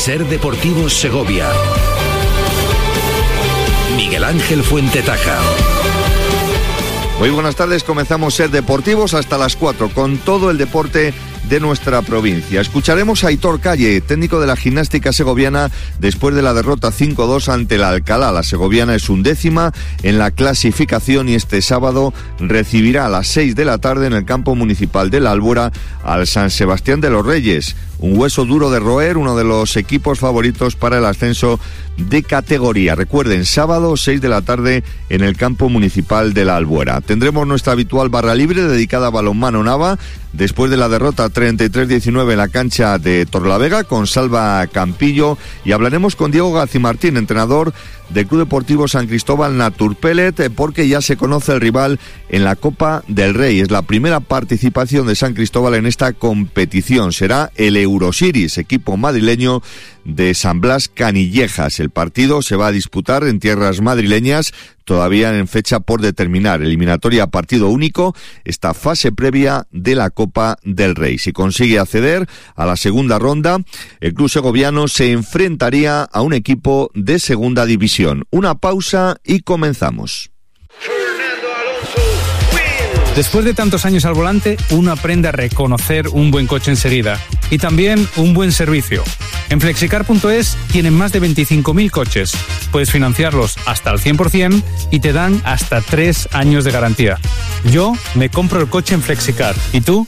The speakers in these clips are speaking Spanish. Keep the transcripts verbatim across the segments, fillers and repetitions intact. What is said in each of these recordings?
Ser Deportivos Segovia. Miguel Ángel Fuentetaja. Muy buenas tardes, comenzamos Ser Deportivos hasta las cuatro con todo el deporte de nuestra provincia. Escucharemos a Aitor Calle, técnico de la gimnástica segoviana, después de la derrota cinco dos ante la Alcalá. La segoviana es undécima en la clasificación y este sábado recibirá a las seis de la tarde en el campo municipal de la Albuera al San Sebastián de los Reyes. Un hueso duro de roer, uno de los equipos favoritos para el ascenso de categoría. Recuerden, sábado seis de la tarde en el campo municipal de la Albuera. Tendremos nuestra habitual barra libre dedicada a balonmano Nava, después de la derrota treinta y tres diecinueve en la cancha de Torlavega con Salva Campillo, y hablaremos con Diego Gacimartín, entrenador del Club Deportivo San Cristóbal Naturpelet, porque ya se conoce el rival en la Copa del Rey. Es la primera participación de San Cristóbal en esta competición. Será el Eurosiris, equipo madrileño de San Blas Canillejas. El partido se va a disputar en tierras madrileñas, todavía en fecha por determinar. Eliminatoria partido único, esta fase previa de la Copa del Rey. Si consigue acceder a la segunda ronda, el club segoviano se enfrentaría a un equipo de segunda división. Una pausa y comenzamos. Después de tantos años al volante, uno aprende a reconocer un buen coche enseguida y también un buen servicio. En flexicar punto es tienen más de veinticinco mil coches. Puedes financiarlos hasta el cien por ciento y te dan hasta tres años de garantía. Yo me compro el coche en Flexicar. ¿Y tú?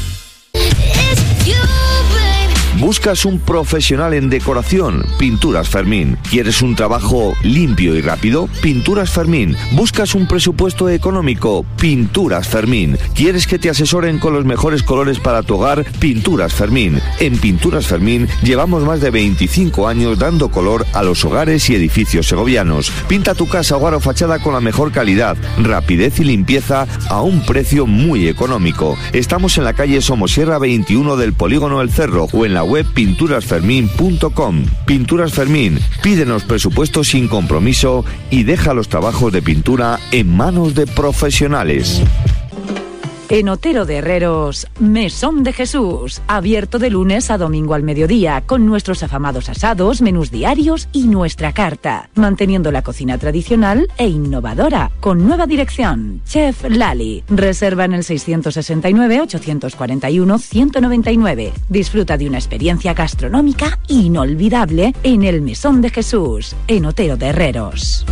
¿Buscas un profesional en decoración? Pinturas Fermín. ¿Quieres un trabajo limpio y rápido? Pinturas Fermín. ¿Buscas un presupuesto económico? Pinturas Fermín. ¿Quieres que te asesoren con los mejores colores para tu hogar? Pinturas Fermín. En Pinturas Fermín llevamos más de veinticinco años dando color a los hogares y edificios segovianos. Pinta tu casa, hogar o fachada con la mejor calidad, rapidez y limpieza a un precio muy económico. Estamos en la calle Somosierra veintiuno del Polígono El Cerro o en la web pinturas fermín punto com. Pinturas Fermín, pídenos presupuesto sin compromiso y deja los trabajos de pintura en manos de profesionales. En Otero de Herreros, Mesón de Jesús, abierto de lunes a domingo al mediodía, con nuestros afamados asados, menús diarios y nuestra carta, manteniendo la cocina tradicional e innovadora, con nueva dirección. Chef Lali, reserva en el seiscientos sesenta y nueve, ochocientos cuarenta y uno, ciento noventa y nueve. Disfruta de una experiencia gastronómica inolvidable en el Mesón de Jesús, en Otero de Herreros.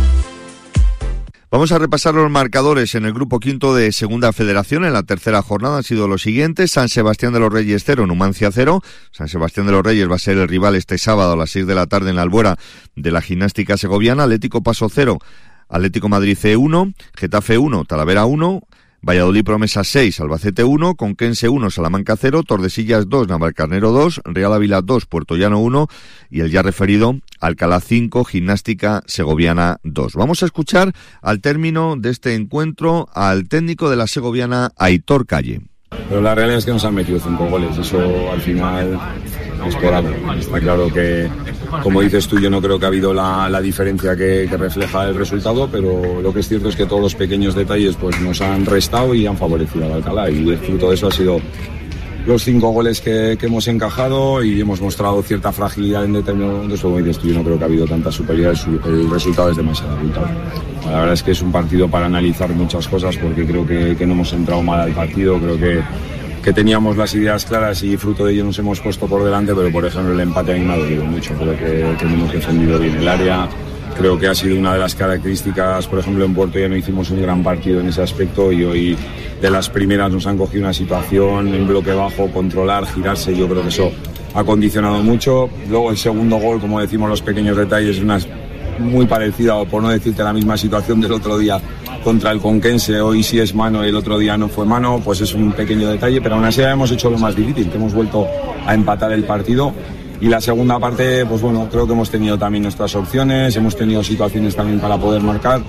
Vamos a repasar los marcadores en el grupo quinto de Segunda Federación. En la tercera jornada han sido los siguientes: San Sebastián de los Reyes cero, Numancia cero. San Sebastián de los Reyes va a ser el rival este sábado a las seis de la tarde en la Albuera de la gimnástica segoviana. Atlético Paso cero, Atlético Madrid C uno, Getafe uno, Talavera uno, Valladolid Promesa seis, Albacete uno, Conquense uno, Salamanca cero, Tordesillas dos, Navalcarnero dos, Real Ávila dos, Puertollano uno y el ya referido Alcalá cinco, Gimnástica Segoviana dos. Vamos a escuchar al término de este encuentro al técnico de la segoviana, Aitor Calle. Pero la realidad es que nos han metido cinco goles, eso al final es por algo. Está claro que, como dices tú, yo no creo que ha habido la, la diferencia que, que refleja el resultado, pero lo que es cierto es que todos los pequeños detalles pues nos han restado y han favorecido al Alcalá, y el fruto de eso ha sido los cinco goles que, que hemos encajado, y hemos mostrado cierta fragilidad en determinados momentos. Como dices tú, yo no creo que ha habido tanta superioridad, el resultado es demasiado abultado. La verdad es que es un partido para analizar muchas cosas, porque creo que, que no hemos entrado mal al partido, creo que, que teníamos las ideas claras y fruto de ello nos hemos puesto por delante, pero por ejemplo el empate a mí me ha dolido mucho. Creo que, que no hemos defendido bien el área. Creo que ha sido una de las características. Por ejemplo, en Puerto ya no hicimos un gran partido en ese aspecto, y hoy de las primeras nos han cogido una situación en bloque bajo, controlar, girarse. Yo creo que eso ha condicionado mucho. Luego el segundo gol, como decimos, los pequeños detalles, una muy parecida, o por no decirte la misma situación del otro día contra el Conquense. Hoy sí es mano y el otro día no fue mano, pues es un pequeño detalle, pero aún así hemos hecho lo más difícil, que hemos vuelto a empatar el partido. Y la segunda parte, pues bueno, creo que hemos tenido también nuestras opciones, hemos tenido situaciones también para poder marcar.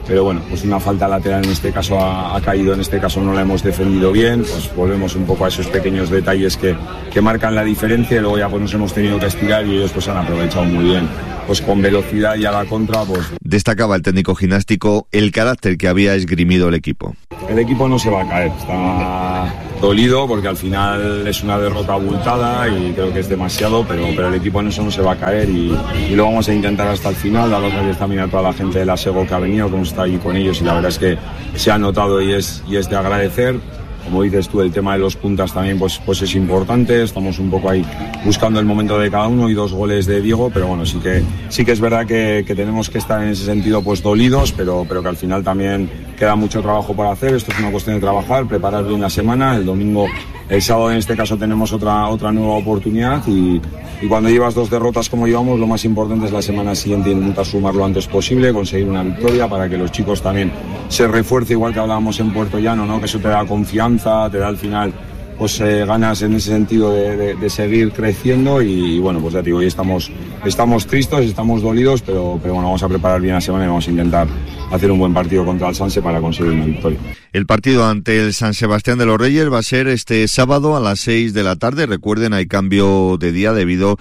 pero bueno, pues una falta lateral en este caso ha, ha caído, en este caso no la hemos defendido bien, pues volvemos un poco a esos pequeños detalles que, que marcan la diferencia y luego ya pues nos hemos tenido que estirar y ellos pues han aprovechado muy bien, pues con velocidad y a la contra pues... Destacaba el técnico gimnástico el carácter que había esgrimido el equipo. El equipo no se va a caer, está dolido porque al final es una derrota abultada y creo que es demasiado, pero, pero el equipo en eso no se va a caer y, y lo vamos a intentar hasta el final. Dar las gracias también a toda la gente de la Sego que ha venido, como está allí con ellos, y la verdad es que se ha notado y es, y es de agradecer. Como dices tú, el tema de los puntas también pues, pues es importante, estamos un poco ahí buscando el momento de cada uno y dos goles de Diego, pero bueno, sí que, sí que es verdad que, que tenemos que estar en ese sentido pues dolidos, pero, pero que al final también queda mucho trabajo por hacer. Esto es una cuestión de trabajar, preparar bien la semana. El domingo, el sábado en este caso tenemos otra, otra nueva oportunidad y, y cuando llevas dos derrotas como llevamos, lo más importante es la semana siguiente intentar sumar lo antes posible, conseguir una victoria para que los chicos también se refuerce, igual que hablábamos en Puerto Llano, ¿no? Que eso te da confianza, te da al final pues eh, ganas en ese sentido de, de, de seguir creciendo y, y bueno, pues ya te digo, hoy estamos, estamos tristes, estamos dolidos, pero, pero bueno, vamos a preparar bien la semana y vamos a intentar hacer un buen partido contra el Sanse para conseguir una victoria. El partido ante el San Sebastián de los Reyes va a ser este sábado a las seis de la tarde. Recuerden, hay cambio de día debido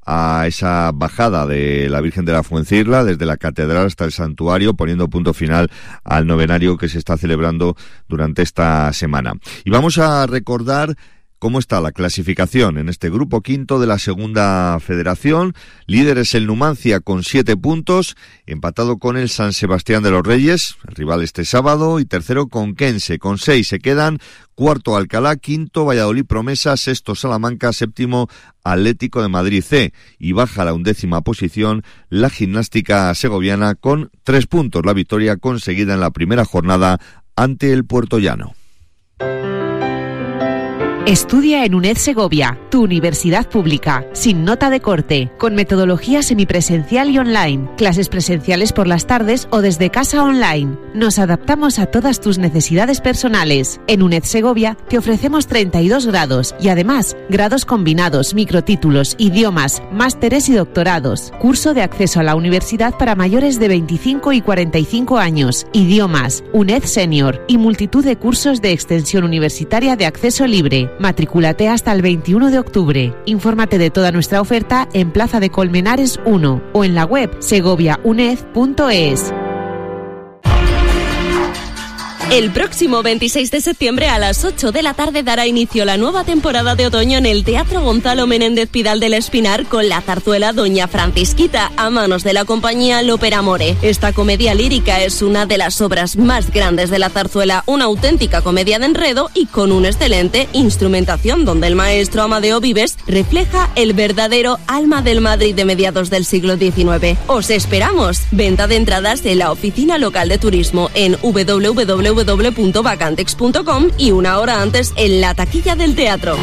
a esa bajada de la Virgen de la Fuencirla desde la catedral hasta el santuario, poniendo punto final al novenario que se está celebrando durante esta semana. Y vamos a recordar cómo está la clasificación en este grupo quinto de la segunda federación. Líder es el Numancia con siete puntos, empatado con el San Sebastián de los Reyes, el rival este sábado, y tercero Conquense con seis. Se quedan cuarto Alcalá, quinto Valladolid Promesa, sexto Salamanca, séptimo Atlético de Madrid C, y baja a la undécima posición la Gimnástica Segoviana con tres puntos. La victoria conseguida en la primera jornada ante el Puertollano. Estudia en UNED Segovia, tu universidad pública, sin nota de corte, con metodología semipresencial y online, clases presenciales por las tardes o desde casa online. Nos adaptamos a todas tus necesidades personales. En UNED Segovia te ofrecemos treinta y dos grados y además grados combinados, microtítulos, idiomas, másteres y doctorados. Curso de acceso a la universidad para mayores de veinticinco y cuarenta y cinco años, idiomas, UNED Senior y multitud de cursos de extensión universitaria de acceso libre. Matricúlate hasta el veintiuno de octubre. Infórmate de toda nuestra oferta en Plaza de Colmenares uno o en la web segovia uned punto es. El próximo veintiséis de septiembre a las ocho de la tarde dará inicio la nueva temporada de otoño en el Teatro Gonzalo Menéndez Pidal del Espinar con la zarzuela Doña Francisquita a manos de la compañía Lópera More. Esta comedia lírica es una de las obras más grandes de la zarzuela, una auténtica comedia de enredo y con una excelente instrumentación donde el maestro Amadeo Vives refleja el verdadero alma del Madrid de mediados del siglo diecinueve. ¡Os esperamos! Venta de entradas en la oficina local de turismo en doble u doble u doble u doble u punto vacantex punto com y una hora antes en la taquilla del teatro.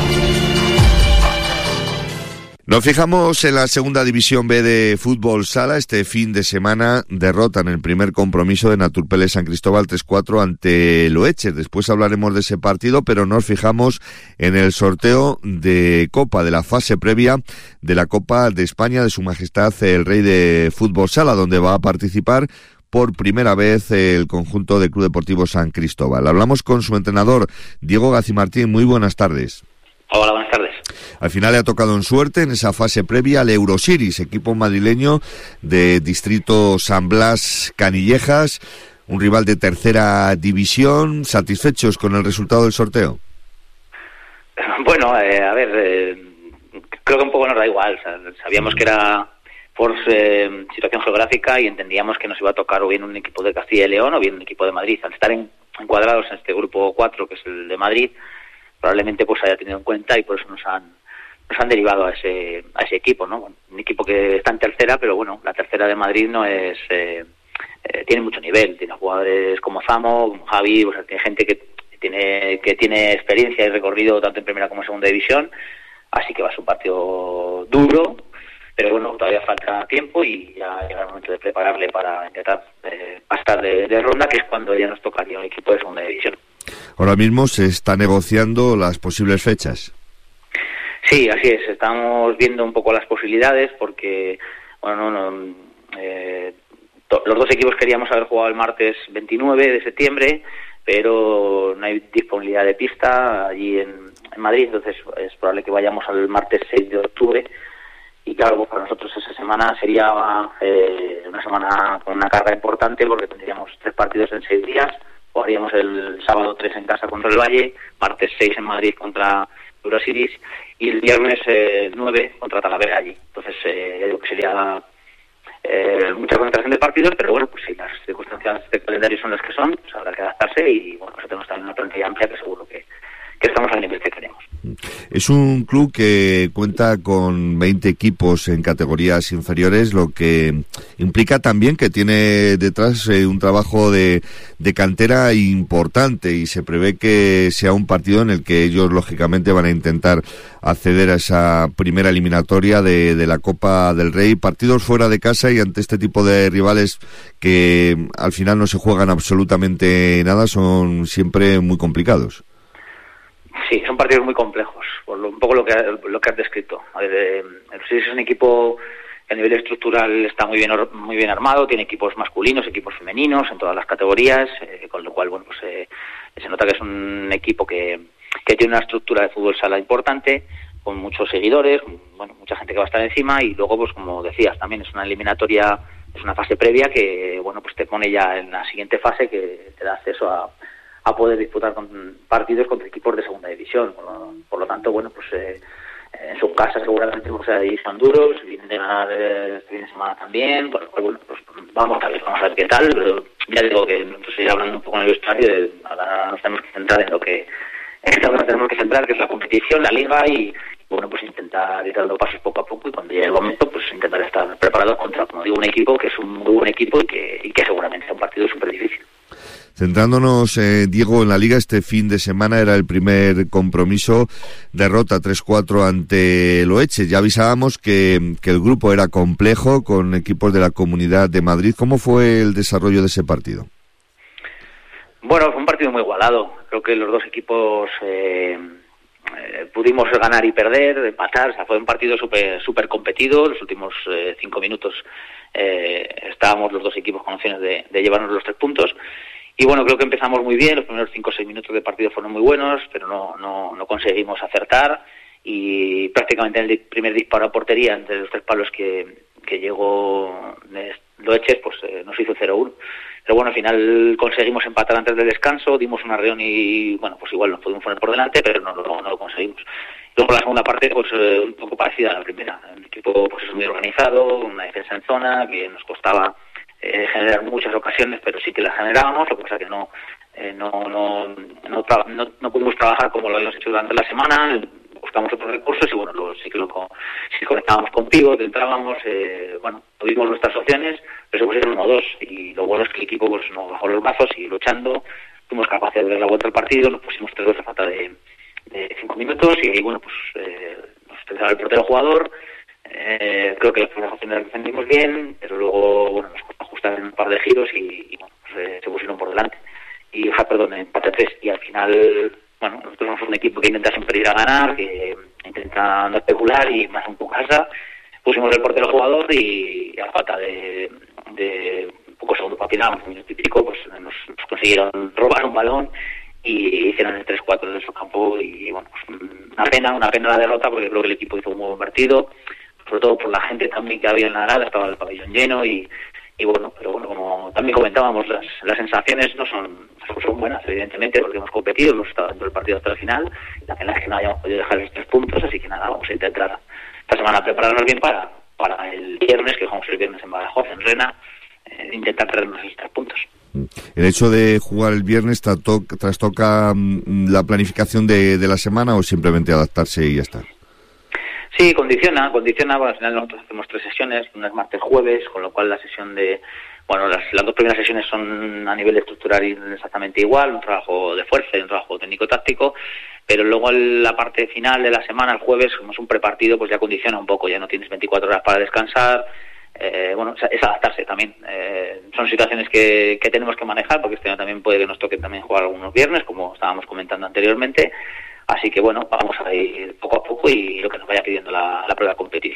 Nos fijamos en la segunda división B de fútbol sala. Este fin de semana derrotan el primer compromiso de Naturpele San Cristóbal tres cuatro ante Loeches. Después hablaremos de ese partido, pero nos fijamos en el sorteo de Copa, de la fase previa de la Copa de España de Su Majestad el Rey de Fútbol Sala, donde va a participar por primera vez el conjunto del Club Deportivo San Cristóbal. Hablamos con su entrenador, Diego Gacimartín. Muy buenas tardes. Hola, buenas tardes. Al final le ha tocado en suerte en esa fase previa al Eurosiris, equipo madrileño de distrito San Blas Canillejas, un rival de tercera división. ¿Satisfechos con el resultado del sorteo? Bueno, eh, a ver, eh, creo que un poco nos da igual. O sea, sabíamos que era por eh, situación geográfica y entendíamos que nos iba a tocar o bien un equipo de Castilla y León o bien un equipo de Madrid. Al estar en, encuadrados en este grupo cuatro, que es el de Madrid, probablemente pues haya tenido en cuenta y por eso nos han nos han derivado a ese a ese equipo, ¿no? Un equipo que está en tercera, pero bueno, la tercera de Madrid no es eh, eh, tiene mucho nivel, tiene jugadores como Zamo, como Javi, o sea, tiene gente que tiene que tiene experiencia y recorrido tanto en primera como en segunda división, así que va a ser un partido duro. Pero bueno, todavía falta tiempo y ya llega el momento de prepararle para intentar eh, pasar de, de ronda, que es cuando ya nos tocaría un equipo de segunda división. Ahora mismo se está negociando las posibles fechas. Sí, así es. Estamos viendo un poco las posibilidades porque, bueno, no, no, eh, to- los dos equipos queríamos haber jugado el martes veintinueve de septiembre, pero no hay disponibilidad de pista allí en, en Madrid, entonces es probable que vayamos al martes seis de octubre. Y claro, pues para nosotros esa semana sería eh, una semana con una carga importante, porque tendríamos tres partidos en seis días. Jugaríamos el sábado tres en casa contra el Valle, martes seis en Madrid contra Eurosiris y el viernes eh, nueve contra Talavera allí. Entonces, eh, ya digo que sería eh, mucha concentración de partidos, pero bueno, pues si las circunstancias de calendario son las que son, pues habrá que adaptarse y bueno, pues tenemos también una plantilla amplia que seguro que, que estamos al nivel que queremos. Es un club que cuenta con veinte equipos en categorías inferiores, lo que implica también que tiene detrás eh, un trabajo de, de cantera importante, y se prevé que sea un partido en el que ellos lógicamente van a intentar acceder a esa primera eliminatoria de, de la Copa del Rey. Partidos fuera de casa y ante este tipo de rivales que al final no se juegan absolutamente nada son siempre muy complicados. Sí, son partidos muy complejos, por lo, un poco lo que lo que has descrito. A ver, eh, el Osiris es un equipo que a nivel estructural está muy bien muy bien armado, tiene equipos masculinos, equipos femeninos en todas las categorías, eh, con lo cual bueno pues eh, se nota que es un equipo que, que tiene una estructura de fútbol sala importante, con muchos seguidores, bueno, mucha gente que va a estar encima, y luego pues como decías también es una eliminatoria, es una fase previa que bueno pues te pone ya en la siguiente fase, que te da acceso a a poder disputar con partidos contra equipos de segunda división. Por lo, por lo tanto, bueno, pues eh, en su casa seguramente pues, ahí son duros, vienen de ganar eh, este fin de semana también, por lo cual, bueno, pues vamos a ver, vamos a ver qué tal, pero ya digo que nosotros ir hablando un poco en el vestuario, de, ahora nos tenemos que centrar en lo que en lo que nos tenemos que centrar, que es la competición, la liga, y bueno, pues intentar ir dando pasos poco a poco, y cuando llegue el momento, pues intentar estar preparados contra, como digo, un equipo que es un muy buen equipo y que, y que seguramente es un partido súper difícil. Centrándonos, eh, Diego, en la Liga, este fin de semana era el primer compromiso, derrota tres cuatro ante el Oeche. Ya avisábamos que, que el grupo era complejo, con equipos de la Comunidad de Madrid. ¿Cómo fue el desarrollo de ese partido? Bueno, fue un partido muy igualado. Creo que los dos equipos eh, eh, pudimos ganar y perder, empatar. O sea, fue un partido súper súper competido. Los últimos eh, cinco minutos eh, estábamos los dos equipos con opciones de, de llevarnos los tres puntos. Y bueno, creo que empezamos muy bien, los primeros cinco o seis minutos de partido fueron muy buenos, pero no, no, no conseguimos acertar, y prácticamente en el primer disparo a portería, entre los tres palos que, que llegó Loeches, pues eh, nos hizo cero uno. Pero bueno, al final conseguimos empatar antes del descanso, dimos una reunión y bueno, pues igual nos pudimos poner por delante, pero no, no, no lo conseguimos. Luego la segunda parte, pues eh, un poco parecida a la primera, el equipo pues es muy organizado, una defensa en zona que nos costaba Eh, generar muchas ocasiones, pero sí que las generábamos, lo que pasa que no eh, no, no, no, tra- no no pudimos trabajar como lo habíamos hecho durante la semana, buscamos otros recursos y bueno, lo, sí que lo sí conectábamos contigo, entrábamos, eh, bueno, tuvimos nuestras opciones, pero se pusieron uno o dos, y lo bueno es que el equipo pues nos bajó los brazos y luchando, fuimos capaces de dar la vuelta al partido, nos pusimos tres dos a falta de, de cinco minutos, y ahí bueno, pues eh, nos pensaba el portero jugador. Eh, creo que las primeras opciones las defendimos bien, pero luego bueno, nos costó ajustar en un par de giros y, y bueno, pues, eh, se pusieron por delante. Y, o sea, perdón, empate tres. Y al final, bueno, nosotros somos un equipo que intenta siempre ir a ganar, que intenta no especular y más un poco casa. Pusimos el portero jugador y, y a falta de, de un poco segundo para final, un minuto y pico, pues nos, nos consiguieron robar un balón y hicieron el tres cuatro de su campo. Y bueno, pues una pena, una pena la derrota, porque creo que el equipo hizo un muy buen partido, sobre todo por la gente también que había en la grada, estaba el pabellón lleno y, y bueno, pero bueno, como también comentábamos, las, las sensaciones no son, son buenas, evidentemente, porque hemos competido, hemos estado dentro del partido hasta el final, la pena es que no hayamos podido dejar los tres puntos, así que nada, vamos a intentar esta semana prepararnos bien para, para el viernes, que jugamos el viernes en Badajoz, en Rena, eh, intentar traernos esos tres puntos. ¿El hecho de jugar el viernes trastoca la planificación de, de la semana o simplemente adaptarse y ya está? Sí, condiciona, condiciona, bueno, al final nosotros hacemos tres sesiones, unas martes, jueves, con lo cual la sesión de, bueno, las, las dos primeras sesiones son a nivel estructural exactamente igual, un trabajo de fuerza y un trabajo técnico-táctico, pero luego la parte final de la semana, el jueves, como es un prepartido, pues ya condiciona un poco, ya no tienes veinticuatro horas para descansar, eh, bueno, es adaptarse también, eh, son situaciones que, que tenemos que manejar, porque este año también puede que nos toque también jugar algunos viernes, como estábamos comentando anteriormente. Así que bueno, vamos a ir poco a poco y lo que nos vaya pidiendo la, la propia competición.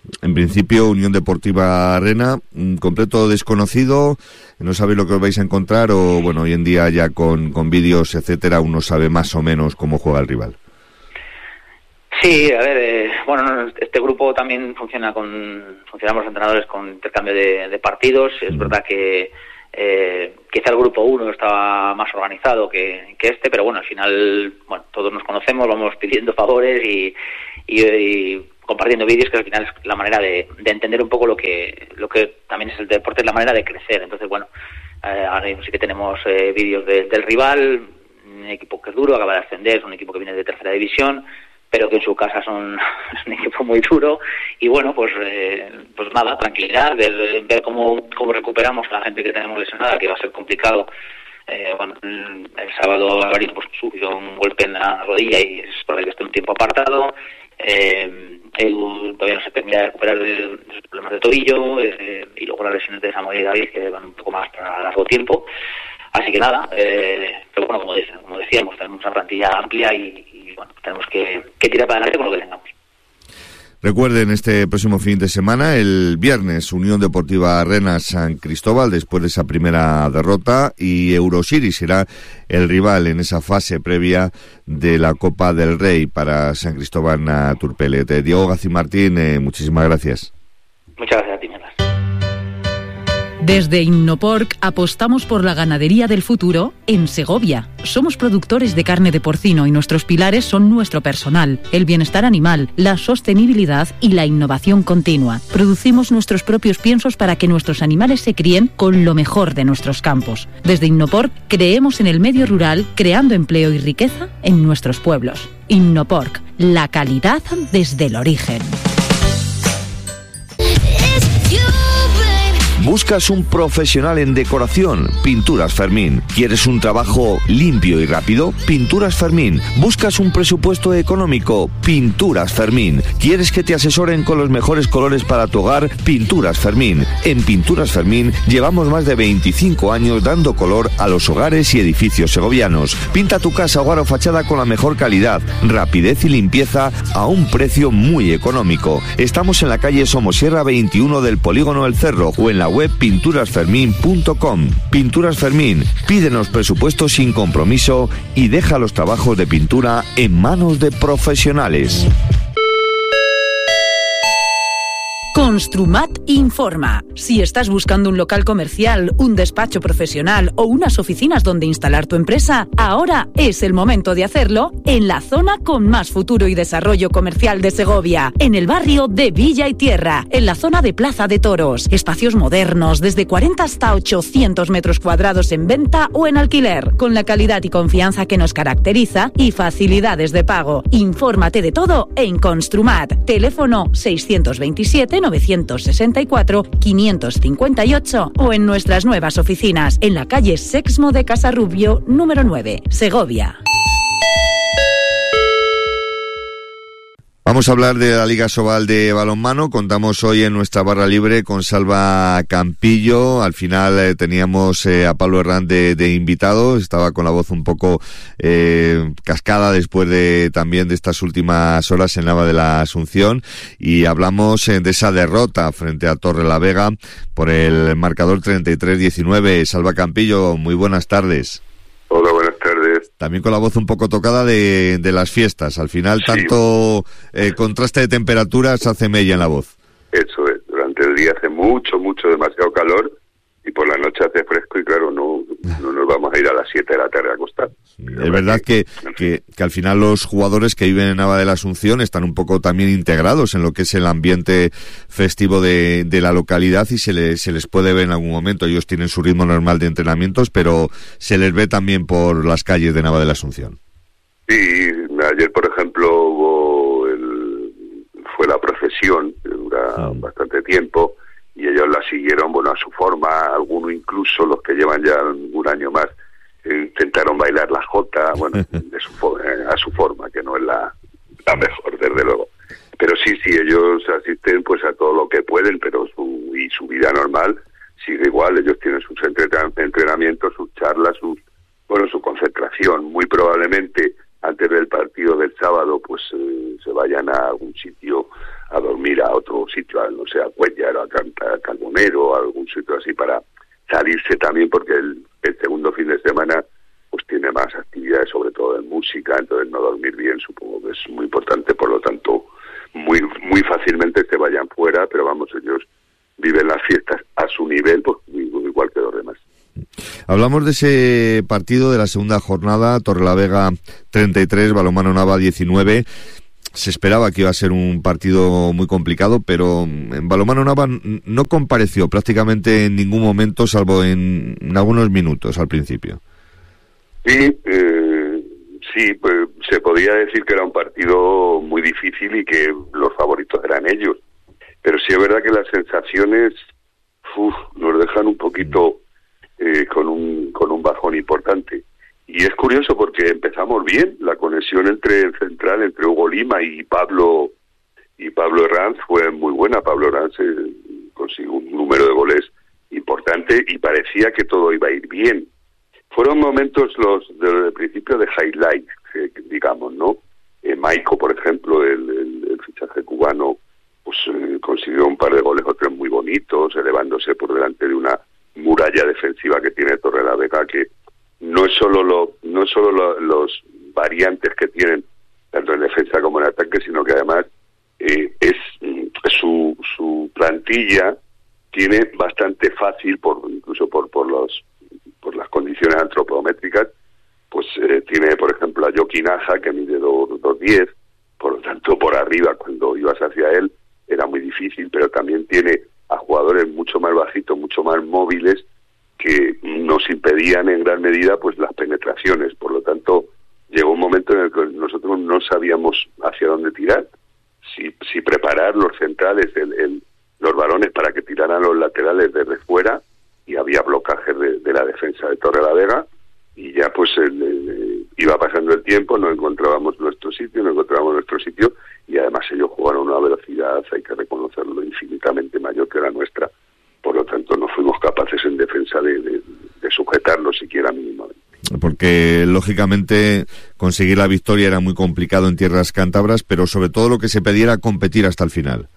en principio, Unión Deportiva Arrena, un completo desconocido, no sabéis lo que os vais a encontrar, o bueno, hoy en día ya con, con vídeos, etcétera, uno sabe más o menos cómo juega el rival. Sí, a ver, eh, bueno, este grupo también funciona con, funcionamos los entrenadores con intercambio de, de partidos. Es mm. verdad que eh, quizá el grupo uno estaba más organizado que, que este, pero bueno, al final, bueno, todos nos conocemos, vamos pidiendo favores y, y, y compartiendo vídeos, que al final es la manera de, de entender un poco lo que, lo que también es el deporte, es la manera de crecer. Entonces, bueno, eh, ahora mismo sí que tenemos eh, vídeos de, del rival, un equipo que es duro, acaba de ascender, es un equipo que viene de tercera división, pero que en su casa son es un equipo muy duro. Y bueno, pues eh, pues nada, tranquilidad, ver, ver cómo, cómo recuperamos a la gente que tenemos lesionada, que va a ser complicado. Eh, bueno, el sábado Alvarito pues sufrió un golpe en la rodilla y es probable que esté un tiempo apartado. Eh, Edu todavía no se termina de recuperar de, de sus problemas de tobillo, eh, y luego las lesiones de Samuel y David, que van un poco más para largo tiempo. Así que nada, eh, pero bueno, como, dice, como decíamos, tenemos una plantilla amplia y, y bueno, tenemos que, que tirar para adelante con lo que tengamos. Recuerden, este próximo fin de semana, el viernes, Unión Deportiva Arrena San Cristóbal, después de esa primera derrota, y Eurosiri será el rival en esa fase previa de la Copa del Rey para San Cristóbal na Turpelet. Diego Gacimartín, eh, muchísimas gracias. Muchas gracias a ti, Melas. Desde Innoporc apostamos por la ganadería del futuro en Segovia. Somos productores de carne de porcino y nuestros pilares son nuestro personal, el bienestar animal, la sostenibilidad y la innovación continua. Producimos nuestros propios piensos para que nuestros animales se críen con lo mejor de nuestros campos. Desde Innoporc creemos en el medio rural, creando empleo y riqueza en nuestros pueblos. Innoporc, la calidad desde el origen. ¿Buscas un profesional en decoración? Pinturas Fermín. ¿Quieres un trabajo limpio y rápido? Pinturas Fermín. ¿Buscas un presupuesto económico? Pinturas Fermín. ¿Quieres que te asesoren con los mejores colores para tu hogar? Pinturas Fermín. En Pinturas Fermín llevamos más de veinticinco años dando color a los hogares y edificios segovianos. Pinta tu casa, hogar o fachada con la mejor calidad, rapidez y limpieza a un precio muy económico. Estamos en la calle Somosierra veintiuno del Polígono El Cerro o en la web pinturas fermín punto com. Pinturas Fermín, pídenos presupuesto sin compromiso y deja los trabajos de pintura en manos de profesionales. Construmat informa. Si estás buscando un local comercial, un despacho profesional o unas oficinas donde instalar tu empresa, ahora es el momento de hacerlo en la zona con más futuro y desarrollo comercial de Segovia, en el barrio de Villa y Tierra, en la zona de Plaza de Toros. Espacios modernos, desde cuarenta hasta ochocientos metros cuadrados en venta o en alquiler, con la calidad y confianza que nos caracteriza y facilidades de pago. Infórmate de todo en Construmat. Teléfono seiscientos veintisiete novecientos sesenta y cuatro quinientos cincuenta y ocho o en nuestras nuevas oficinas en la calle Sexmo de Casarrubio número nueve, Segovia. Vamos a hablar de la Liga Sobal de balonmano. Contamos hoy en nuestra barra libre con Salva Campillo. Al final eh, teníamos eh, a Pablo Hernández de, de invitado. Estaba con la voz un poco eh, cascada después de también de estas últimas horas en Nava de la Asunción. Y hablamos eh, de esa derrota frente a Torrelavega por el marcador treinta y tres diecinueve. Salva Campillo, muy buenas tardes. Hola, buenas tardes. También con la voz un poco tocada de, de las fiestas. Al final, sí. tanto eh, contraste de temperaturas hace mella en la voz. Eso es. Durante el día hace mucho, mucho, demasiado calor y por la noche hace fresco y claro, no, no nos vamos a ir a las siete de la tarde a acostar. Sí, es verdad que, que, que al final los jugadores que viven en Nava de la Asunción están un poco también integrados en lo que es el ambiente festivo de, de la localidad y se les, se les puede ver en algún momento. Ellos tienen su ritmo normal de entrenamientos, pero se les ve también por las calles de Nava de la Asunción. Sí, ayer por ejemplo hubo el, fue la procesión, que dura ah. bastante tiempo, y ellos la siguieron, bueno, a su forma, algunos incluso, los que llevan ya un año más, eh, intentaron bailar la jota, bueno, de su, eh, a su forma, que no es la, la mejor, desde luego. Pero sí, sí, ellos asisten pues a todo lo que pueden, pero su, y su vida normal sigue igual, ellos tienen sus entrenamientos, sus charlas, sus, bueno, su concentración. Muy probablemente, antes del partido del sábado, pues eh, se vayan a algún sitio a dormir a otro sitio, a, no sé, a Cuellar o a, Canta, a Carbonero, a algún sitio así para salirse también, porque el, el segundo fin de semana pues tiene más actividades, sobre todo de música, entonces no dormir bien supongo que es muy importante, por lo tanto muy muy fácilmente se vayan fuera, pero vamos, ellos viven las fiestas a su nivel, pues igual que los demás. Hablamos de ese partido de la segunda jornada, Torrelavega treinta y tres, Balonmano Nava diecinueve. Se esperaba que iba a ser un partido muy complicado, pero en Balonmano Nava no compareció prácticamente en ningún momento, salvo en, en algunos minutos al principio. Sí, eh, sí, pues se podía decir que era un partido muy difícil y que los favoritos eran ellos. Pero sí es verdad que las sensaciones uf, nos dejan un poquito eh, con un con un bajón importante. Y es curioso porque empezamos bien, la conexión entre el central, entre Hugo Lima y Pablo y Pablo Herranz fue muy buena. Pablo Herranz eh, consiguió un número de goles importante y parecía que todo iba a ir bien. Fueron momentos los del principio de highlights, eh, digamos, ¿no? Eh, Maico, por ejemplo, el, el, el fichaje cubano, pues eh, consiguió un par de goles, otros muy bonitos, elevándose por delante de una muralla defensiva que tiene Torrelavega, que no es solo lo, no es solo lo, los variantes que tienen tanto en defensa como en ataque, sino que además eh, es su su plantilla tiene bastante fácil, por incluso por por los por las condiciones antropométricas, pues eh, tiene por ejemplo a Joaquín Aja, que mide dos diez, por lo tanto por arriba cuando ibas hacia él era muy difícil, pero también tiene a jugadores mucho más bajitos, mucho más móviles, que nos impedían en gran medida pues las penetraciones. Por lo tanto, llegó un momento en el que nosotros no sabíamos hacia dónde tirar, si si preparar los centrales, el, el, los varones para que tiraran los laterales desde fuera, y había blocajes de, de la defensa de Torrelavega, y ya pues el, el, iba pasando el tiempo, no encontrábamos nuestro sitio, no encontrábamos nuestro sitio, y además ellos jugaron a una velocidad, hay que reconocerlo, infinitamente mayor que la nuestra. Por lo tanto, no fuimos capaces en defensa de, de, de sujetarlo siquiera mínimamente. Porque, lógicamente, conseguir la victoria era muy complicado en tierras cántabras, pero sobre todo lo que se pedía era competir hasta el final.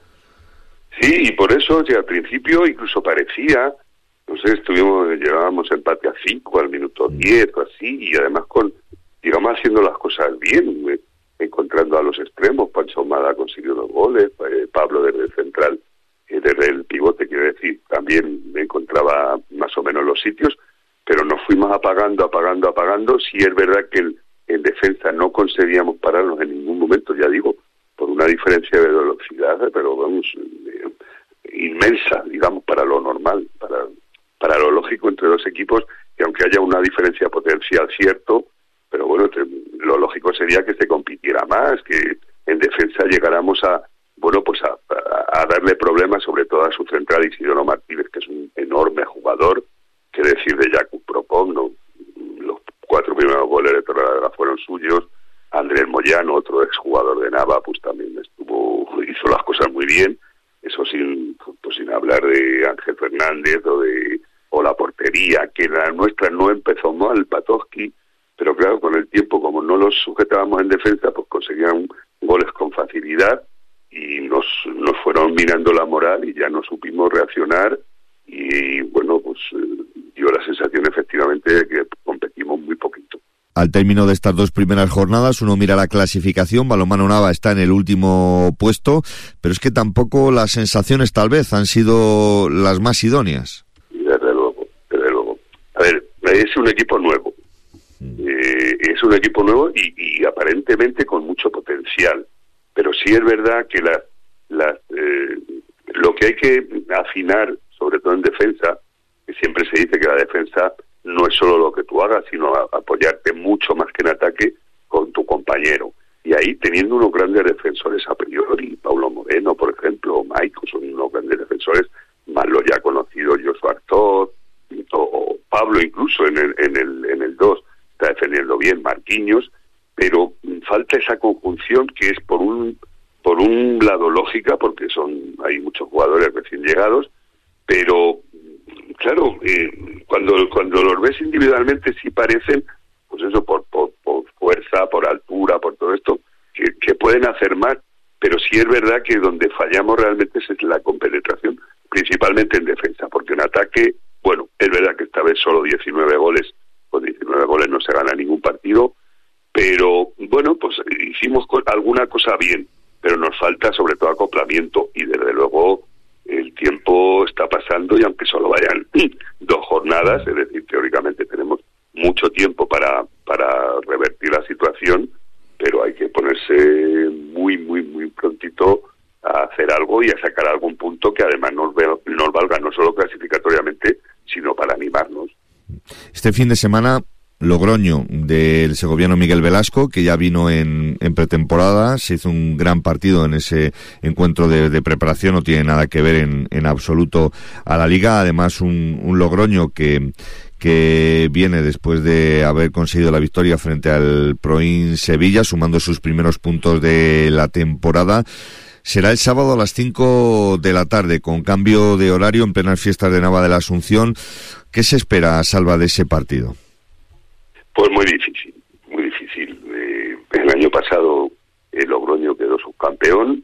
Sí, y por eso, si al principio incluso parecía, no sé, estuvimos, llevábamos empate a cinco al minuto diez o así, y además con, digamos, haciendo las cosas bien, eh, encontrando a los extremos. Pancho Ahumada consiguió los goles, eh, Pablo desde el central, desde el pivote, quiero decir, también me encontraba más o menos los sitios, pero nos fuimos apagando, apagando, apagando. Sí es verdad que el, en defensa no conseguíamos pararnos en ningún momento, ya digo, por una diferencia de velocidad, pero vamos, eh, inmensa, digamos, para lo normal, para, para lo lógico entre dos equipos, que aunque haya una diferencia potencial, cierto, pero bueno, te, lo lógico sería que se compitiera más, que en defensa llegáramos a bueno, pues a, a, a darle problemas, sobre todo a su central Isidoro Martínez, que es un enorme jugador, que decir de Jakub Prokop, ¿no? Los cuatro primeros goles de Torrelavega fueron suyos. Andrés Moyano, otro exjugador de Nava, pues también estuvo, hizo las cosas muy bien, eso sin, pues sin hablar de Ángel Fernández o de o la portería, que la nuestra no empezó mal, Patoski, pero claro, con el tiempo, como no los sujetábamos en defensa, pues conseguían goles con facilidad, y nos, nos fueron minando la moral y ya no supimos reaccionar, y bueno, pues eh, dio la sensación efectivamente de que competimos muy poquito. Al término de estas dos primeras jornadas, uno mira la clasificación, Balonmano Nava está en el último puesto, pero es que tampoco las sensaciones tal vez han sido las más idóneas. Desde luego, desde luego. A ver, es un equipo nuevo, eh, es un equipo nuevo y, y aparentemente con mucho potencial. Pero sí es verdad que la, la, eh, lo que hay que afinar, sobre todo en defensa, que siempre se dice que la defensa no es solo lo que tú hagas, sino a, apoyarte mucho más que en ataque con tu compañero. Y ahí, teniendo unos grandes defensores a priori, Paulo Moreno, por ejemplo, o Maico, son unos grandes defensores, más lo ya conocido Joshua Artot, o, o Pablo incluso en el en el en el dos está defendiendo bien, Marquinhos, pero falta esa conjunción que es por un por un lado lógica, porque son hay muchos jugadores recién llegados, pero claro, eh, cuando cuando los ves individualmente sí parecen, pues eso, por por, por fuerza, por altura, por todo esto, que, que pueden hacer más, pero si sí es verdad que donde fallamos realmente es en la compenetración, principalmente en defensa, porque en ataque, bueno, es verdad que esta vez solo diecinueve goles, con diecinueve goles no se gana ningún partido, pero bueno, pues hicimos alguna cosa bien, pero nos falta sobre todo acoplamiento, y desde luego el tiempo está pasando, y aunque solo vayan dos jornadas, es decir, teóricamente tenemos mucho tiempo para, para revertir la situación, pero hay que ponerse muy, muy, muy prontito a hacer algo y a sacar algún punto que además nos, ve, nos valga no solo clasificatoriamente, sino para animarnos. Este fin de semana, Logroño del segoviano Miguel Velasco, que ya vino en, en pretemporada, se hizo un gran partido en ese encuentro de, de preparación, no tiene nada que ver en, en absoluto a la Liga, además un, un Logroño que... que viene después de haber conseguido la victoria frente al Proin Sevilla, sumando sus primeros puntos de la temporada. Será el sábado a las cinco de la tarde, con cambio de horario en plenas fiestas de Nava de la Asunción. ¿Qué se espera, Salva, de ese partido? Pues muy difícil, muy difícil. Eh, el año pasado el Logroño quedó subcampeón.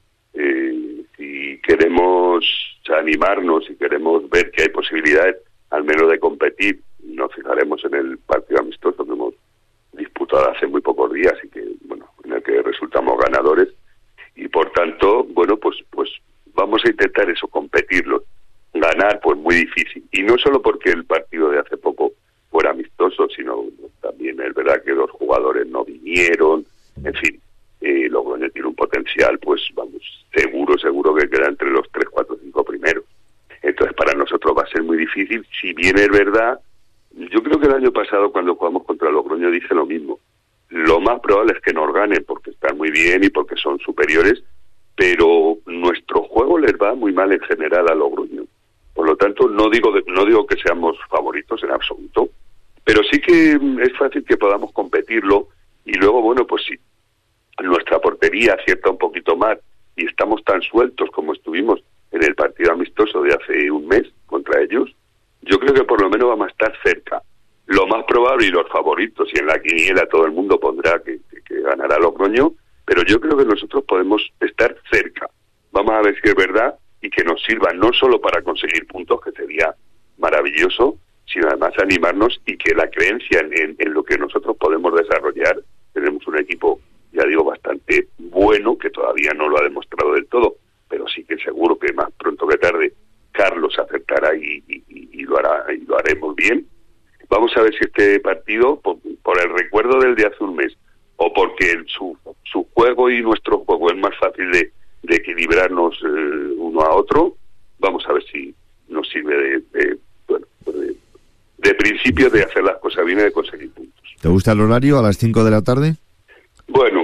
Eh, si queremos animarnos y queremos ver que hay posibilidades al menos de competir, nos fijaremos en el partido amistoso que hemos disputado hace muy pocos días y que, bueno, en el que resultamos ganadores, y por tanto, bueno, pues pues vamos a intentar eso, competirlo. Ganar, pues muy difícil, y no solo porque el partido de hace poco fuera amistoso, sino también es verdad que los jugadores no vinieron, en fin, eh, Logroño tiene un potencial, pues vamos, seguro, seguro que queda entre los tres, cuatro, cinco primeros. Entonces para nosotros va a ser muy difícil, si bien es verdad, yo creo que el año pasado cuando jugamos contra Logroño dije lo mismo, lo más probable es que nos ganen porque están muy bien y porque son superiores, pero nuestro juego les va muy mal en general a Logroño, por lo tanto no digo de, no digo que seamos favoritos en absoluto, pero sí que es fácil que podamos competirlo, y luego bueno, pues si nuestra portería acierta un poquito más y estamos tan sueltos como estuvimos en el partido amistoso de hace un mes contra ellos, yo creo que por lo menos vamos a estar cerca. Lo más probable, y los favoritos, y en la quiniela todo el mundo pondrá que, que, que ganará Logroño, pero yo creo que nosotros podemos estar cerca. Vamos a ver si es verdad, y que nos sirva no solo para conseguir puntos, que sería maravilloso, sino además animarnos, y que la creencia en, en, en lo que nosotros podemos desarrollar, tenemos un equipo, ya digo, bastante bueno, que todavía no lo ha demostrado del todo, pero sí que seguro que más pronto que tarde Carlos aceptará y, y, y lo hará y lo haremos bien. Vamos a ver si este partido, por, por el recuerdo del de hace un mes, o porque el, su, su juego y nuestro juego es más fácil de, de equilibrarnos eh, uno a otro, vamos a ver si nos sirve de, de, bueno, de, de principio de hacer las cosas bien y de conseguir puntos. ¿Te gusta el horario a las cinco de la tarde? Bueno,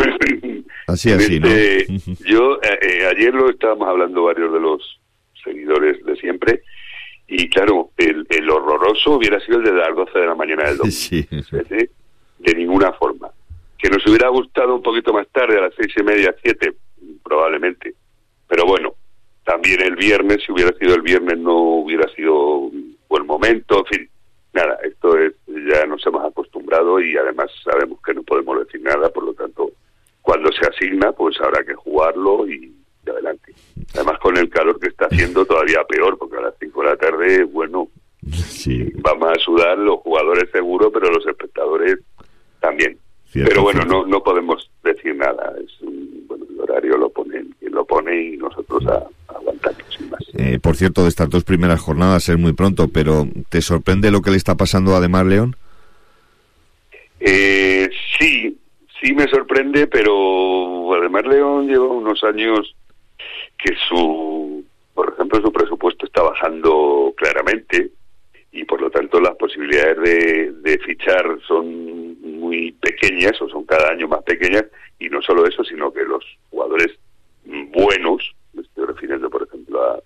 así, así, este, ¿no? Yo, eh, ayer lo estábamos hablando varios de los seguidores de siempre, y claro, el, el horroroso hubiera sido el de las doce de la mañana del domingo. Sí. ¿Sí? De ninguna forma. Que nos hubiera gustado un poquito más tarde, a las seis y media, siete, probablemente. Pero bueno, también el viernes, si hubiera sido el viernes, no hubiera sido un buen momento, en fin. Nada, esto es, ya nos hemos acostumbrado, y además sabemos que no podemos decir nada, por lo tanto, cuando se asigna, pues habrá que jugarlo y de adelante. Además, con el calor que está haciendo, todavía peor, porque a las cinco de la tarde, bueno, sí, vamos a sudar los jugadores seguro, pero los espectadores también. Cierto, pero bueno, cierto. no no podemos decir nada. Es un, bueno, el horario lo pone quien lo pone, y nosotros a, a aguantarlo sin más. Eh, por cierto, de estas dos primeras jornadas es muy pronto, pero ¿te sorprende lo que le está pasando a Ademar León? Eh, sí, sí me sorprende, pero Ademar León lleva unos años que su, por ejemplo, su presupuesto está bajando claramente, y por lo tanto las posibilidades de, de fichar son muy pequeñas, o son cada año más pequeñas, y no solo eso, sino que los jugadores buenos, me estoy refiriendo por ejemplo a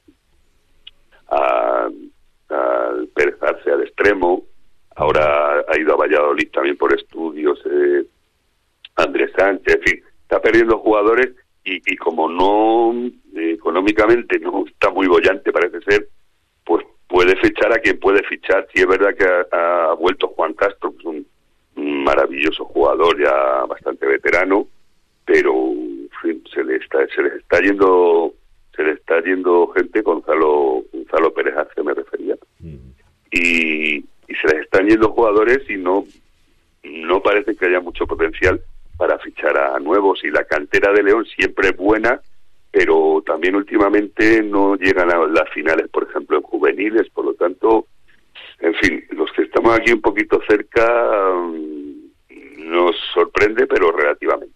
a, a Pérez Arce al extremo, ahora ha ido a Valladolid también por estudios, eh, Andrés Sánchez, en fin, está perdiendo jugadores, y, y como no eh, económicamente no está muy bollante, parece ser, pues puede fichar a quien puede fichar. Sí es verdad que ha, ha vuelto Juan Castro, que es un, un maravilloso jugador, ya bastante veterano, pero en fin, se le está, se les está yendo se les está yendo gente, Gonzalo Gonzalo Pérez Arce me refería, mm. y, y se les están yendo jugadores y no no parece que haya mucho potencial para fichar a nuevos, y la cantera de León siempre es buena, pero también últimamente no llegan a las finales, por ejemplo, en juveniles, por lo tanto, en fin, los que estamos aquí un poquito cerca um, nos sorprende, pero relativamente.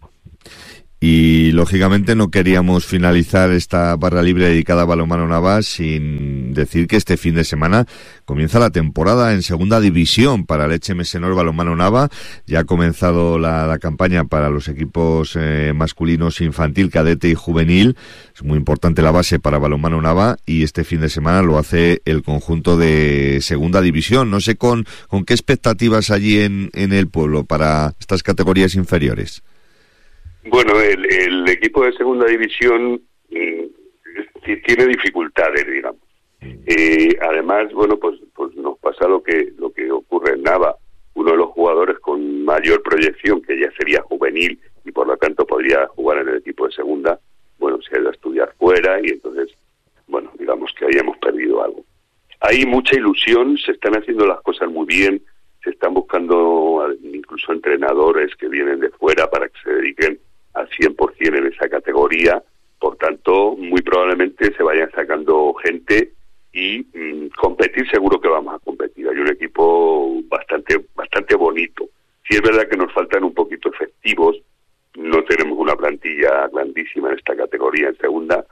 Y lógicamente no queríamos finalizar esta barra libre dedicada a Balonmano Nava sin decir que este fin de semana comienza la temporada en segunda división para el H M S Nord Balonmano Nava. Ya ha comenzado la, la campaña para los equipos eh, masculinos infantil, cadete y juvenil. Es muy importante la base para Balonmano Nava, y este fin de semana lo hace el conjunto de segunda división. No sé con, con qué expectativas allí en, en el pueblo para estas categorías inferiores. Bueno, el, el equipo de segunda división eh, tiene dificultades, digamos. Eh, además, bueno, pues pues nos pasa lo que lo que ocurre en Nava. Uno de los jugadores con mayor proyección, que ya sería juvenil y por lo tanto podría jugar en el equipo de segunda, bueno, se ha ido a estudiar fuera, y entonces, bueno, digamos que ahí hemos perdido algo. Hay mucha ilusión, se están haciendo las cosas muy bien, se están buscando incluso entrenadores que vienen de fuera para que se dediquen al cien por ciento en esa categoría, por tanto, muy probablemente se vayan sacando gente y mmm, competir seguro que vamos a competir. Hay un equipo bastante bastante bonito. Sí es verdad que nos faltan un poquito efectivos, no tenemos una plantilla grandísima en esta categoría en segunda,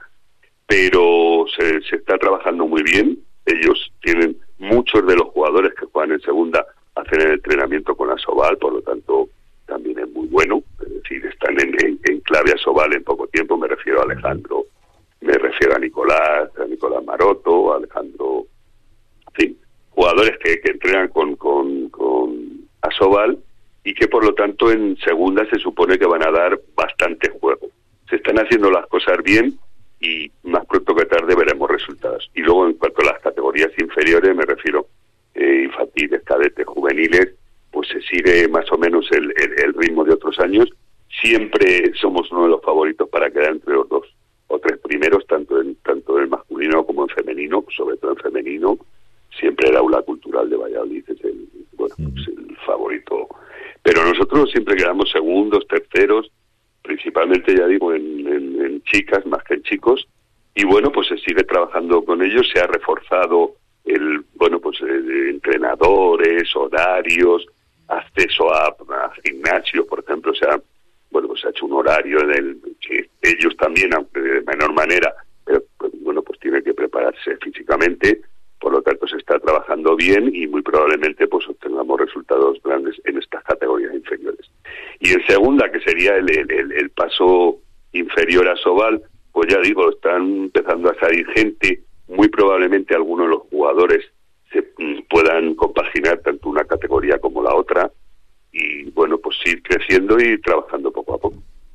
pero se, se está trabajando muy bien. Ellos tienen, muchos de los jugadores que juegan en segunda hacen el entrenamiento con Asobal, por lo tanto también es muy bueno, es decir, están en, en, en clave Asobal en poco tiempo. Me refiero a Alejandro, me refiero a Nicolás, a Nicolás Maroto, a Alejandro, en fin, jugadores que, que entrenan con, con, con Asobal, y que por lo tanto en segunda se supone que van a dar bastante juego. Se están haciendo las cosas bien y más pronto que tarde veremos resultados. Y luego en cuanto a las categorías inferiores, me refiero eh, infantiles, cadetes, juveniles, pues se sigue más o menos el, el, el ritmo de otros años. Siempre somos uno de los favoritos para quedar entre los dos o tres primeros, tanto en tanto en masculino como en femenino, sobre todo en femenino. Siempre el aula cultural de Valladolid es el, bueno, es el favorito. Pero nosotros siempre quedamos segundos, terceros, principalmente, ya digo, en, en, en chicas más que en chicos. Y bueno, pues se sigue trabajando con ellos, se ha reforzado el, bueno, pues eh, entrenadores, horarios, acceso a, a gimnasio, por ejemplo. O sea, bueno, pues se ha hecho un horario en el que ellos también, aunque de menor manera, pero pues, bueno, pues tienen que prepararse físicamente. Por lo tanto, se está trabajando bien y muy probablemente pues obtengamos resultados grandes en estas categorías inferiores. Y en segunda, que sería el, el, el paso inferior a Sobal, pues ya digo, están empezando a salir gente. Muy probablemente algunos de los jugadores se puedan compaginar tanto una categoría como la otra, y bueno, pues ir creciendo y trabajando poco a poco.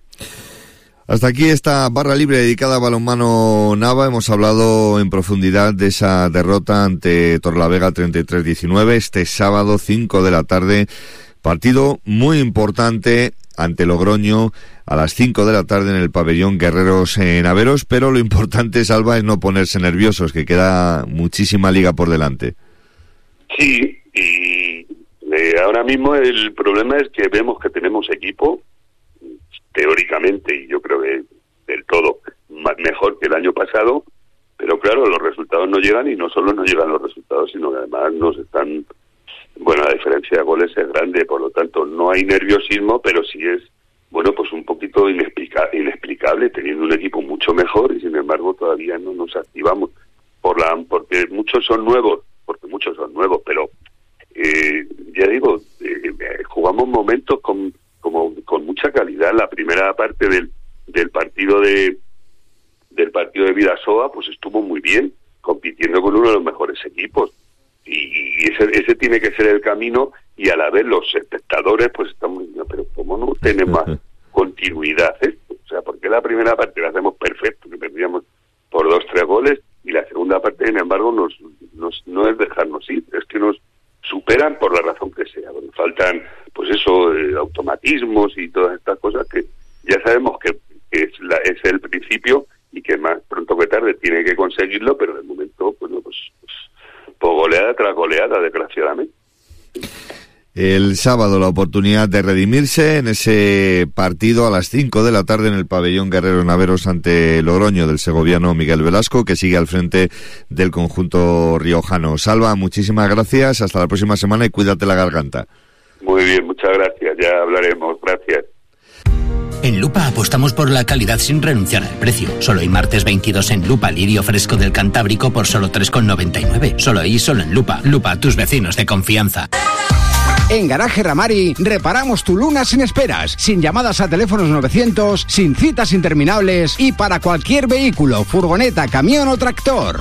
Hasta aquí esta barra libre dedicada a Balonmano Nava. Hemos hablado en profundidad de esa derrota ante Torrelavega treinta y tres diecinueve este sábado, cinco de la tarde. Partido muy importante ante Logroño a las cinco de la tarde en el pabellón Guerreros en Averos, pero lo importante, Salva, es no ponerse nerviosos, que queda muchísima liga por delante. Sí, y eh, ahora mismo el problema es que vemos que tenemos equipo, teóricamente, y yo creo que del todo más, mejor que el año pasado, pero claro, los resultados no llegan, y no solo no llegan los resultados, sino que además nos están, bueno, la diferencia de goles es grande, por lo tanto no hay nerviosismo, pero sí es, bueno, pues un poquito inexplica, inexplicable, teniendo un equipo mucho mejor, y sin embargo todavía no nos activamos, por la porque muchos son nuevos, porque muchos son nuevos, pero eh, ya digo, eh, jugamos momentos con como con mucha calidad. La primera parte del del partido de del partido de Vidasoa pues estuvo muy bien, compitiendo con uno de los mejores equipos, y ese ese tiene que ser el camino, y a la vez los espectadores pues estamos diciendo, pero cómo no tiene más continuidad esto, o sea, porque la primera parte la hacemos perfecto, que perdíamos por dos tres goles, y la segunda parte, sin embargo, nos, nos no es dejarnos ir, es que nos superan por la razón que sea. Bueno, faltan, pues eso, eh, automatismos y todas estas cosas que ya sabemos que, que es, la, es es el principio y que más pronto que tarde tiene que conseguirlo, pero de momento, bueno, pues, pues, pues goleada tras goleada, desgraciadamente. El sábado la oportunidad de redimirse en ese partido a las cinco de la tarde en el pabellón Guerrero Naveros ante Logroño del segoviano Miguel Velasco, que sigue al frente del conjunto riojano. Salva, muchísimas gracias, hasta la próxima semana y cuídate la garganta. Muy bien, muchas gracias, ya hablaremos, gracias. En Lupa apostamos por la calidad sin renunciar al precio. Solo hay martes veintidós en Lupa, lirio fresco del Cantábrico por solo tres con noventa y nueve. Solo ahí, solo en Lupa. Lupa, tus vecinos de confianza. En Garaje Ramari reparamos tu Luna sin esperas, sin llamadas a teléfonos novecientos, sin citas interminables y para cualquier vehículo, furgoneta, camión o tractor.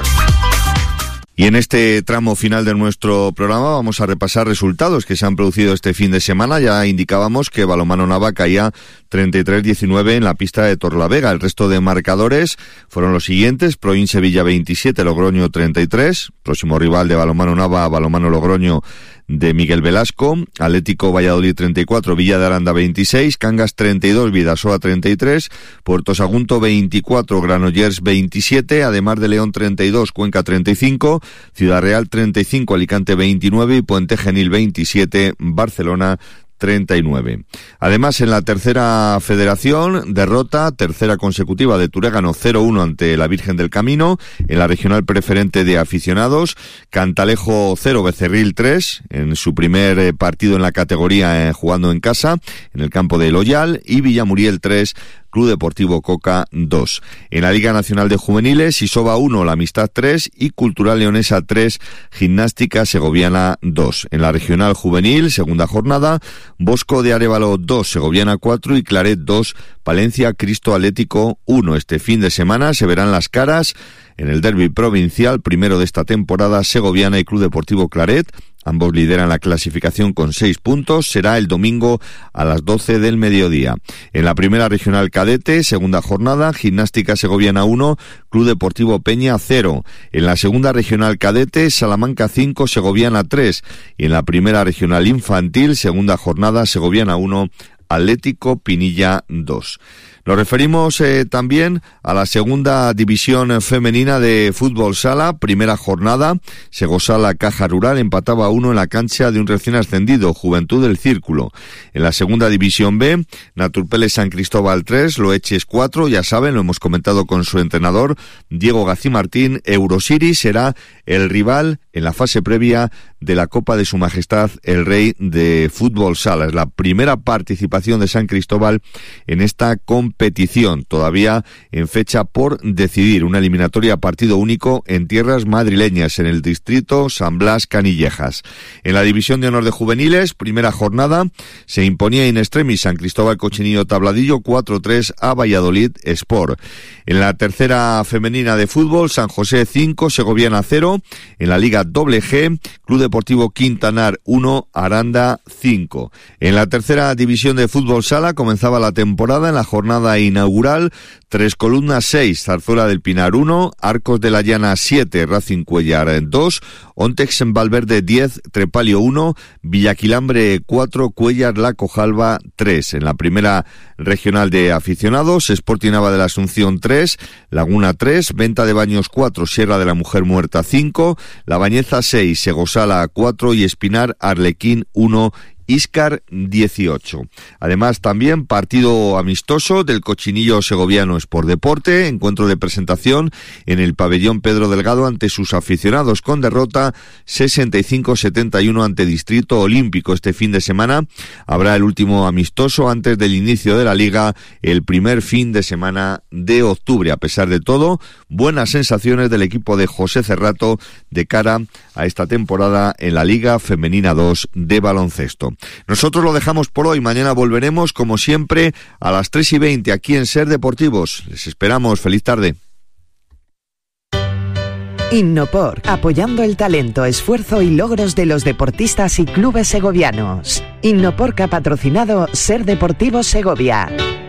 Y en este tramo final de nuestro programa vamos a repasar resultados que se han producido este fin de semana. Ya indicábamos que Balonmano Nava caía treinta y tres diecinueve en la pista de Torlavega. El resto de marcadores fueron los siguientes: Proin Sevilla veintisiete, Logroño treinta y tres. Próximo rival de Balonmano Nava, Balonmano Logroño de Miguel Velasco. Atlético Valladolid treinta y cuatro, Villa de Aranda veintiséis, Cangas treinta y dos, Vidasoa treinta y tres, Puerto Sagunto veinticuatro, Granollers veintisiete, Ademar de León treinta y dos, Cuenca treinta y cinco, Ciudad Real treinta y cinco, Alicante veintinueve y Puente Genil veintisiete, Barcelona treinta y nueve. Además, en la tercera federación, derrota tercera consecutiva de Turégano cero uno ante la Virgen del Camino. En la regional preferente de aficionados, Cantalejo cero, Becerril tres, en su primer eh, partido en la categoría eh, jugando en casa, en el campo de Loyal, y Villamuriel tres, Club Deportivo Coca dos. En la Liga Nacional de Juveniles, Isoba uno, La Amistad tres y Cultural Leonesa tres, Gimnástica Segoviana dos. En la Regional Juvenil, segunda jornada, Bosco de Arévalo dos, Segoviana cuatro y Claret dos, Palencia Cristo Atlético uno. Este fin de semana se verán las caras en el derbi provincial, primero de esta temporada, Segoviana y Club Deportivo Claret. Ambos lideran la clasificación con seis puntos. Será el domingo a las doce del mediodía. En la primera regional cadete, segunda jornada, Gimnástica Segoviana uno, Club Deportivo Peña cero. En la segunda regional cadete, Salamanca cinco, Segoviana tres. Y en la primera regional infantil, segunda jornada, Segoviana uno, Atlético Pinilla dos. Nos referimos eh, también a la segunda división femenina de fútbol sala, primera jornada. Segosala Caja Rural empataba a uno en la cancha de un recién ascendido, Juventud del Círculo. En la segunda división B, Naturpeles San Cristóbal tres, Loeches cuatro, ya saben, lo hemos comentado con su entrenador, Diego Gací Martín. Eurosiri será el rival en la fase previa de la Copa de Su Majestad el Rey de Fútbol Sala. Es la primera participación de San Cristóbal en esta competición, todavía en fecha por decidir, una eliminatoria a partido único en tierras madrileñas, en el distrito San Blas Canillejas. En la división de honor de juveniles, primera jornada, se imponía in extremis San Cristóbal Cochinillo Tabladillo cuatro tres a Valladolid Sport. En la tercera femenina de fútbol, San José cinco, Segoviana cero. En la Liga Doble G, Club Deportivo Quintanar uno, Aranda cinco. En la tercera división de fútbol sala comenzaba la temporada en la jornada inaugural. Tres Columnas seis, Zarzuela del Pinar uno, Arcos de la Llana siete, Racing Cuellar dos, Ontex en Valverde diez, Trepalio uno, Villaquilambre cuatro, Cuellar La Cojalba tres. En la primera regional de aficionados, Sporting Ava de la Asunción tres, Laguna tres, Venta de Baños cuatro, Sierra de la Mujer Muerta cinco, La Bañeza seis, Segosala cuatro y Espinar Arlequín uno, Íscar dieciocho. Además, también partido amistoso del Cochinillo Segoviano Sport Deporte, encuentro de presentación en el pabellón Pedro Delgado ante sus aficionados, con derrota sesenta y cinco setenta y uno ante Distrito Olímpico. Este fin de semana habrá el último amistoso antes del inicio de la liga, el primer fin de semana de octubre. A pesar de todo, buenas sensaciones del equipo de José Cerrato de cara a esta temporada en la Liga Femenina dos de baloncesto. Nosotros lo dejamos por hoy. Mañana volveremos, como siempre, a las tres y veinte aquí en Ser Deportivos. Les esperamos. Feliz tarde. Innopor, apoyando el talento, esfuerzo y logros de los deportistas y clubes segovianos. Innopor, que ha patrocinado Ser Deportivos Segovia.